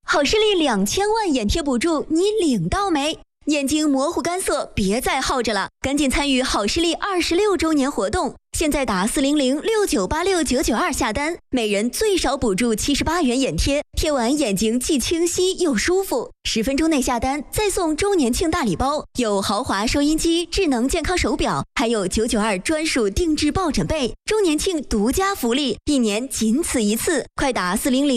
好视力2000万眼贴补助，你领到没？眼睛模糊干涩，别再耗着了，赶紧参与好视力26周年活动！现在打40069869992下单，每人最少补助78元眼贴，贴完眼睛既清晰又舒服。10分钟内下单，再送周年庆大礼包，有豪华收音机、智能健康手表，还有992专属定制抱枕被。周年庆独家福利，1年仅此一次，快打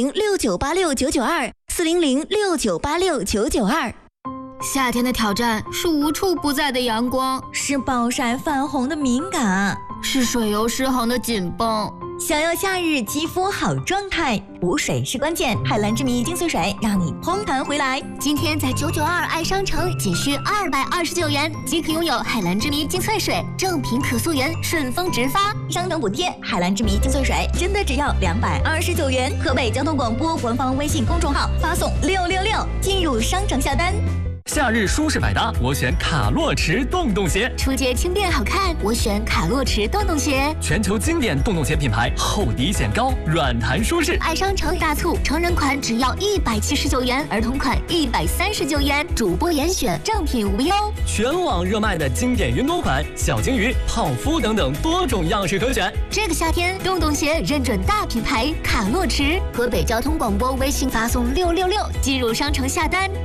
400698699240069869992。 夏天的挑战是无处不在的阳光， 是暴晒泛红的敏感， 是水油失衡的紧绷。 想要夏日肌肤好状态，补水是关键。海蓝之谜精粹水让你蓬弹回来。 今天在992爱商城仅需229元，即可拥有海蓝之谜精粹水，正品可溯源，顺丰直发， 商城补贴。海蓝之谜精粹水真的只要229元。河北交通广播官方微信公众号发送666进入商城下单。 夏日舒适百搭，我选卡洛驰洞洞鞋。 出街轻便好看，我选卡洛驰洞洞鞋。 全球经典洞洞鞋品牌，厚底显高，软弹舒适。 爱商城大促，成人款只要179元，儿童款139元，主播严选，正品无忧。 全网热卖的经典运动款，小鲸鱼、泡芙等等多种样式可选。 这个夏天，洞洞鞋认准大品牌卡洛驰。河北交通广播微信发送666进入商城下单。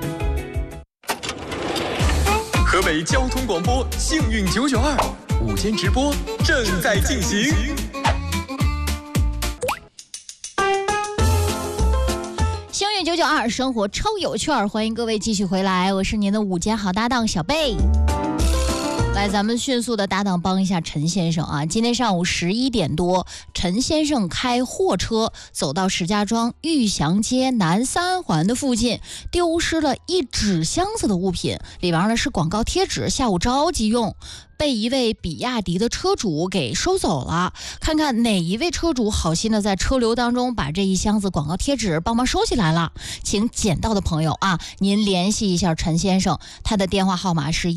河北交通广播幸运992午间直播正在进行。 幸运992生活超有趣儿，欢迎各位继续回来，我是您的午间好搭档小贝。来，咱们迅速的搭档帮一下陈先生啊！今天上午11点多，陈先生开货车走到石家庄玉祥街南3环的附近，丢失了一纸箱子的物品，里边呢是广告贴纸，下午着急用，被一位比亚迪的车主给收走了。看看哪一位车主好心的在车流当中把这一箱子广告贴纸帮忙收起来了，请捡到的朋友啊，您联系一下陈先生，他的电话号码是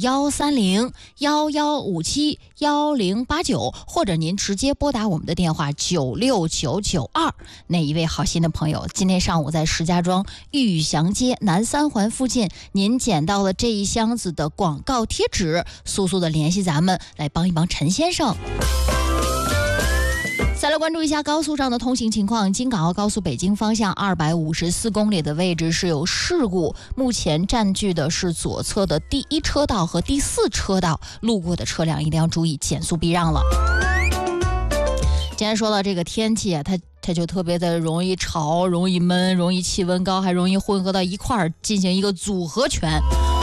13011571089，或者您直接拨打我们的电话96992。哪一位好心的朋友今天上午在石家庄玉祥街南3环附近，您捡到了这一箱子的广告贴纸，速速的联系咱们来帮一帮陈先生。再来关注一下高速上的通行情况，京港澳高速北京方向254公里的位置是有事故，目前占据的是左侧的第1车道和第4车道，路过的车辆一定要注意减速避让了。今天说到这个天气啊，它就特别的容易潮，容易闷，容易气温高，还容易混合到一块儿进行一个组合拳。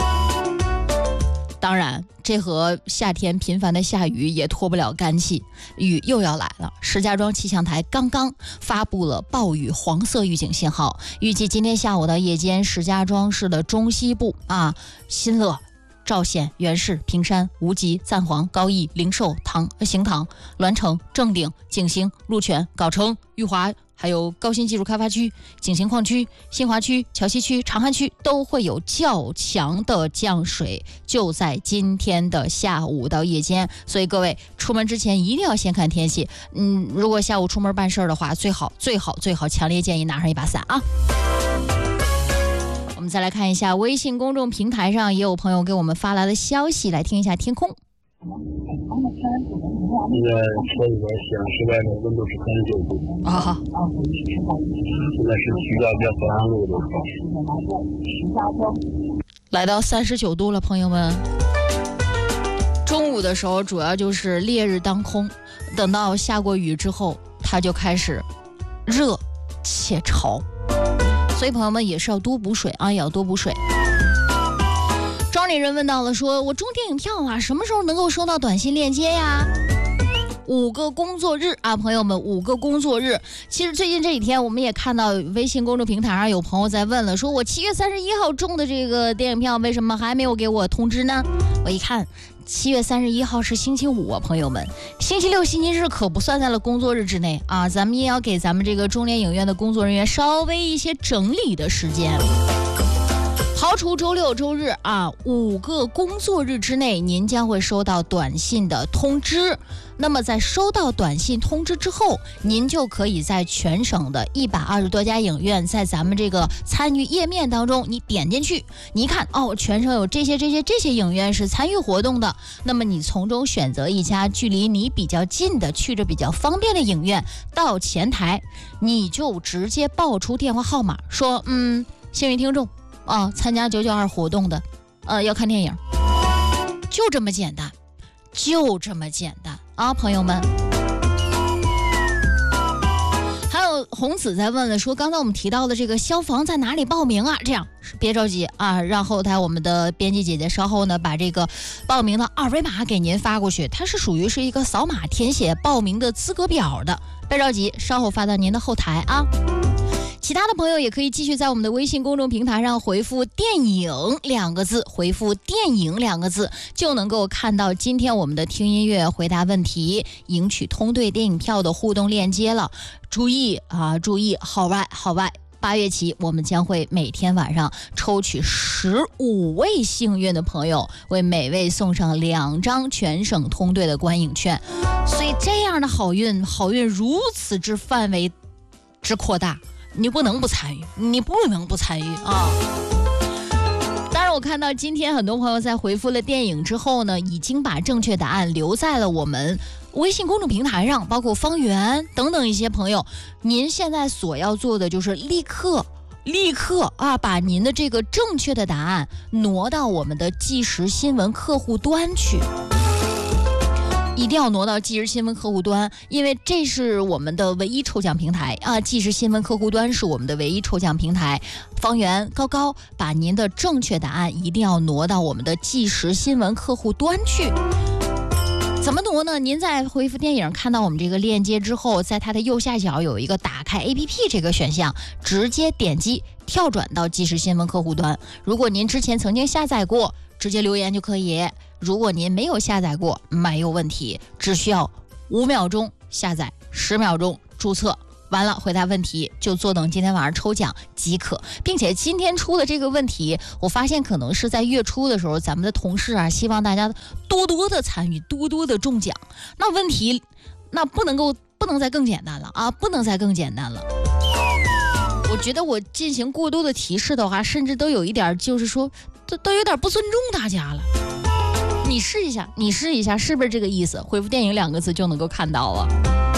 当然，这和夏天频繁的下雨也脱不了干系，雨又要来了。石家庄气象台刚刚发布了暴雨黄色预警信号，预计今天下午到夜间，石家庄市的中西部新乐、赵县、原市、平山、无极、赞皇、高邑、灵寿、行堂、栾城、正定、景兴、鹿泉、藁城、裕华，还有高新技术开发区、景兴矿区、新华区、桥西区、长安区都会有较强的降水，就在今天的下午到夜间，所以各位出门之前一定要先看天气。如果下午出门办事的话，最好强烈建议拿上一把伞啊。我们再来看一下微信公众平台上也有朋友给我们发来的消息，来听一下天空。 这个车里边显示外面温度是39度啊，现在是徐家边河岸路的， 来到39度了，朋友们。中午的时候主要就是烈日当空，等到下过雨之后，它就开始热且潮，所以朋友们也是要多补水啊，也要多补水。庄里人问到了，说我中电影票啊，什么时候能够收到短信链接呀？5个工作日啊，朋友们，5个工作日。其实最近这几天我们也看到微信公众平台上有朋友在问了，说我7月31号中的这个电影票为什么还没有给我通知呢？我一看7月31号是星期五啊，朋友们，星期六、星期日可不算在了工作日之内啊，咱们也要给咱们这个中联影院的工作人员稍微一些整理的时间。 刨除周六周日啊5个工作日之内，您将会收到短信的通知。那么在收到短信通知之后，您就可以在全省的120多家影院，在咱们这个参与页面当中，你点进去，你一看哦，全省有这些影院是参与活动的，那么你从中选择一家距离你比较近的、去着比较方便的影院，到前台你就直接报出电话号码，说幸运听众啊，参加992活动的，要看电影，就这么简单，就这么简单啊，朋友们。还有红子在问了，说刚才我们提到的这个消防在哪里报名啊？这样别着急啊，让后台我们的编辑姐姐稍后呢把这个报名的二维码给您发过去，它是属于是一个扫码填写报名的资格表的，别着急，稍后发到您的后台啊。其他的朋友也可以继续在我们的微信公众平台上回复电影2个字，回复电影2个字，就能够看到今天我们的听音乐回答问题赢取通兑电影票的互动链接了。注意啊，注意，号外，8月起我们将会每天晚上抽取15位幸运的朋友，为每位送上2张全省通兑的观影券。所以这样的好运如此之范围之扩大，你不能不参与啊！当然我看到今天很多朋友在回复了电影之后呢，已经把正确答案留在了我们微信公众平台上，包括方圆等等一些朋友，您现在所要做的就是立刻啊，把您的这个正确的答案挪到我们的即时新闻客户端去。一定要挪到即时新闻客户端，因为这是我们的唯一抽奖平台啊！即时新闻客户端是我们的唯一抽奖平台。方圆高把您的正确答案一定要挪到我们的即时新闻客户端去。怎么挪呢？您在回复电影看到我们这个链接之后，在它的右下角有一个打开 APP 这个选项，直接点击跳转到即时新闻客户端。如果您之前曾经下载过，直接留言就可以。如果您没有下载过，没有问题，只需要5秒钟下载，10秒钟注册，完了回答问题，就坐等今天晚上抽奖即可。并且今天出的这个问题，我发现可能是在月初的时候，咱们的同事啊，希望大家多多的参与，多多的中奖。那问题那不能再更简单了啊，不能再更简单了。我觉得我进行过多的提示的话，甚至都有一点，就是说都有点不尊重大家了。你试一下，是不是这个意思？回复电影2个字就能够看到了。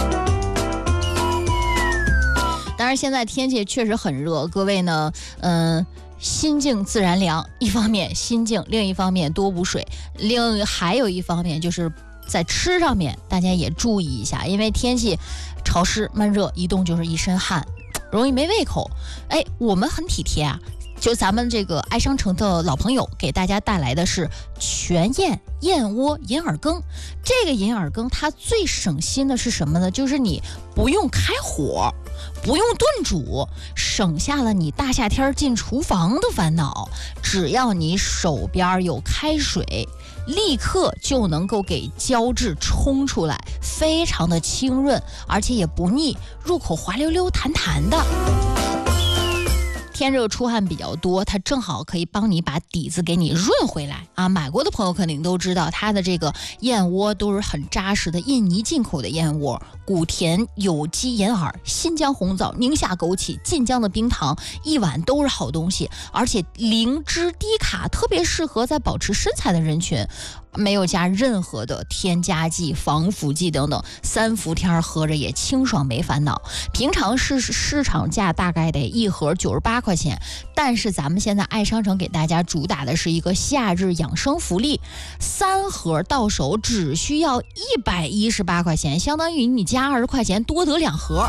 当然现在天气确实很热，各位呢心静自然凉，一方面心静，另一方面多补水，还有一方面就是在吃上面大家也注意一下，因为天气潮湿闷热，一动就是一身汗，容易没胃口。我们很体贴啊，就咱们这个爱商城的老朋友给大家带来的是全燕窝银耳羹。这个银耳羹它最省心的是什么呢？就是你不用开火，不用炖煮，省下了你大夏天进厨房的烦恼。只要你手边有开水，立刻就能够给胶质冲出来，非常的清润，而且也不腻，入口滑溜溜弹弹的。天热出汗比较多，它正好可以帮你把底子给你润回来啊！买过的朋友肯定都知道，它的这个燕窝都是很扎实的印尼进口的燕窝，谷甜有机银耳、新疆红枣、宁夏枸杞、晋江的冰糖，一碗都是好东西，而且零脂低卡，特别适合在保持身材的人群。没有加任何的添加剂、防腐剂等等，3伏天喝着也清爽没烦恼。平常市场价大概得1盒98块钱，但是咱们现在爱商城给大家主打的是一个夏日养生福利，3盒到手只需要118块钱，相当于你加20块钱多得2盒。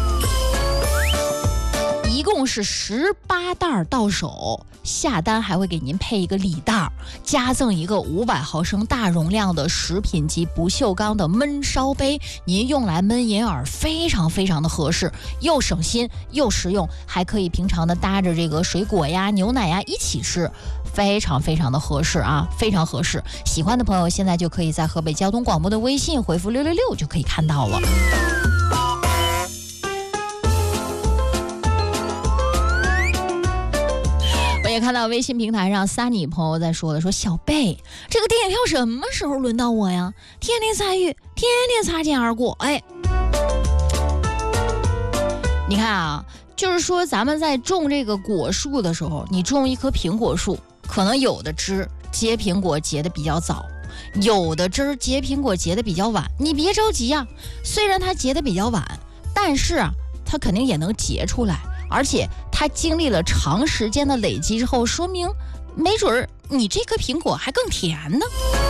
一共是18袋到手，下单还会给您配一个礼袋，加赠一个500毫升大容量的食品级不锈钢的焖烧杯，您用来焖银耳非常非常的合适，又省心又实用，还可以平常的搭着这个水果呀、牛奶呀一起吃，非常非常的合适啊，非常合适。喜欢的朋友现在就可以在河北交通广播的微信回复666就可以看到了。 也看到微信平台上Sunny 朋友在说了，说小贝，这个电影票什么时候轮到我呀？天天参与，天天擦肩而过。哎，你看啊，就是说咱们在种这个果树的时候，你种一棵苹果树，可能有的枝结苹果结的比较早，有的枝结苹果结的比较晚。你别着急啊，虽然它结的比较晚，但是啊，它肯定也能结出来。而且它经历了长时间的累积之后，说明没准儿你这颗苹果还更甜呢。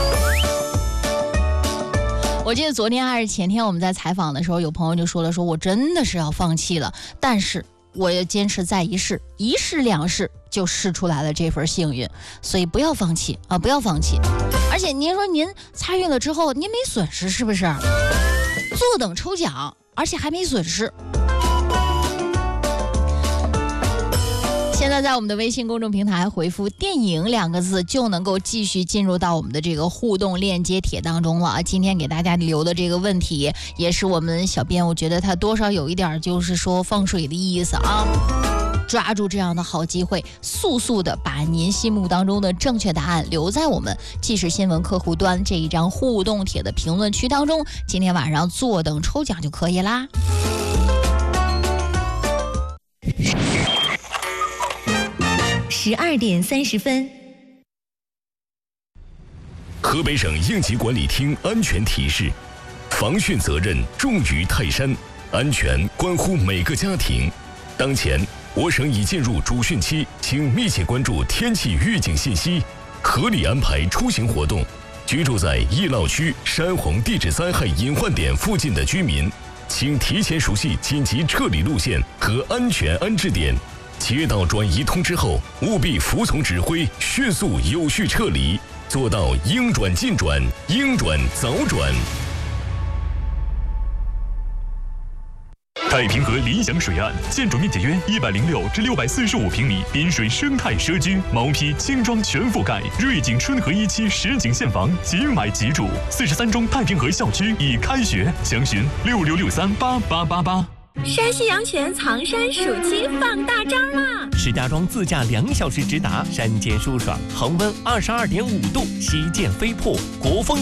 我记得昨天还是前天我们在采访的时候，有朋友就说了，说我真的是要放弃了，但是我要坚持再一试，一试两试就试出来了这份幸运，所以不要放弃啊，不要放弃。而且您说您参与了之后，您没损失是不是？坐等抽奖，而且还没损失。现在在我们的微信公众平台回复电影2个字，就能够继续进入到我们的这个互动链接帖当中了。今天给大家留的这个问题，也是我们小编我觉得他多少有一点就是说放水的意思啊。抓住这样的好机会，速速的把您心目当中的正确答案留在我们即时新闻客户端这一张互动帖的评论区当中，今天晚上坐等抽奖就可以啦。 12点30分。 河北省应急管理厅安全提示：防汛责任重于泰山，安全关乎每个家庭。当前，我省已进入主汛期，请密切关注天气预警信息，合理安排出行活动。居住在易涝区、山洪地质灾害隐患点附近的居民，请提前熟悉紧急撤离路线和安全安置点。接到转移通知后，务必服从指挥，迅速有序撤离，做到应转尽转，应转早转。 太平河理想水岸，建筑面积约106至645平米，滨水生态社区，毛坯轻装全覆盖，瑞景春和1期实景现房，即买即住。43中太平河校区已开学，详询66638888。 山西阳泉藏山暑期放大招啦！ 石家庄自驾2小时直达，山间舒爽，恒温22.5度，溪涧飞瀑，国风